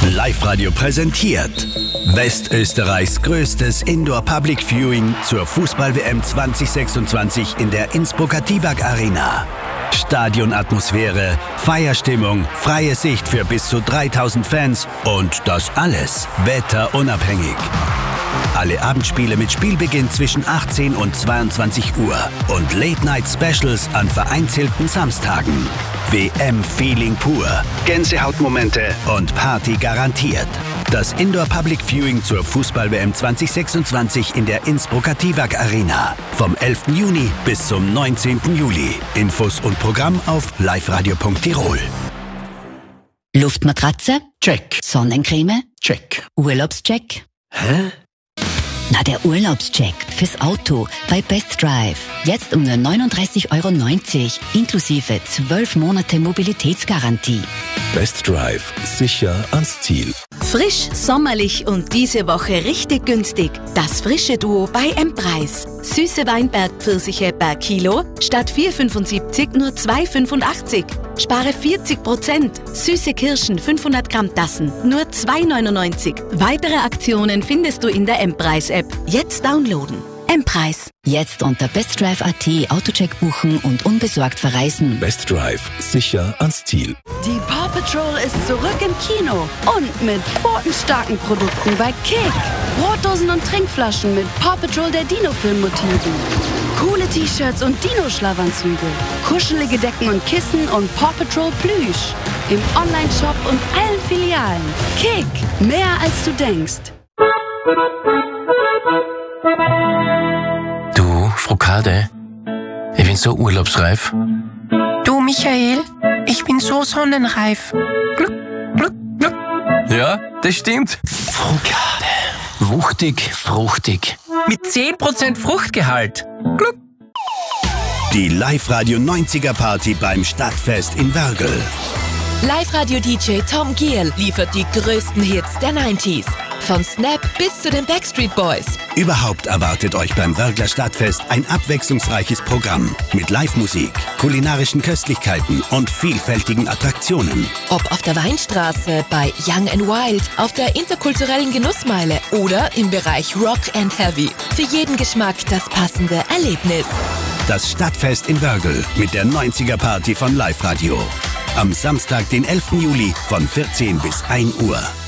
Live-Radio präsentiert Westösterreichs größtes Indoor-Public Viewing zur Fußball-WM 2026 in der Innsbrucker Tivag Arena. Stadionatmosphäre, Feierstimmung, freie Sicht für bis zu 3000 Fans und das alles wetterunabhängig. Alle Abendspiele mit Spielbeginn zwischen 18 und 22 Uhr und Late-Night-Specials an vereinzelten Samstagen. WM-Feeling pur, Gänsehautmomente und Party garantiert. Das Indoor-Public Viewing zur Fußball-WM 2026 in der Innsbrucker Tivag Arena. Vom 11. Juni bis zum 19. Juli. Infos und Programm auf liveradio.tirol. Luftmatratze? Check. Sonnencreme? Check. Urlaubscheck? Hä? Na, der Urlaubscheck fürs Auto bei Best Drive. Jetzt um nur 39,90 € inklusive 12 Monate Mobilitätsgarantie. Best Drive. Sicher ans Ziel. Frisch, sommerlich und diese Woche richtig günstig. Das frische Duo bei M-Preis. Süße Weinbergpfirsiche per Kilo statt 4,75 nur 2,85. Spare 40%. Süße Kirschen 500 Gramm Tassen nur 2,99. Weitere Aktionen findest du in der M-Preis-App. Jetzt downloaden. M-Preis. Jetzt unter bestdrive.at Autocheck buchen und unbesorgt verreisen. Best Drive. Sicher ans Ziel. Die Paw Patrol ist zurück im Kino und mit pfotenstarken Produkten bei Kick. Brotdosen und Trinkflaschen mit Paw Patrol der Dino-Film-Motiven. Coole T-Shirts und Dino-Schlafanzüge. Kuschelige Decken und Kissen und Paw Patrol Plüsch. Im Online-Shop und allen Filialen. Kick. Mehr als du denkst. Du, Frau Kade, ich bin so urlaubsreif. Du, Michael, ich bin so sonnenreif. Gluck, gluck, gluck. Ja, das stimmt. Frau Kade. Wuchtig, fruchtig. Mit 10% Fruchtgehalt. Gluck. Die Live-Radio 90er Party beim Stadtfest in Wörgl. Live-Radio-DJ Tom Giel liefert die größten Hits der 90s. Von Snap bis zu den Backstreet Boys. Überhaupt erwartet euch beim Wörgler Stadtfest ein abwechslungsreiches Programm mit Live-Musik, kulinarischen Köstlichkeiten und vielfältigen Attraktionen. Ob auf der Weinstraße, bei Young and Wild, auf der interkulturellen Genussmeile oder im Bereich Rock and Heavy. Für jeden Geschmack das passende Erlebnis. Das Stadtfest in Wörgl mit der 90er Party von Live Radio. Am Samstag, den 11. Juli von 14 bis 1 Uhr.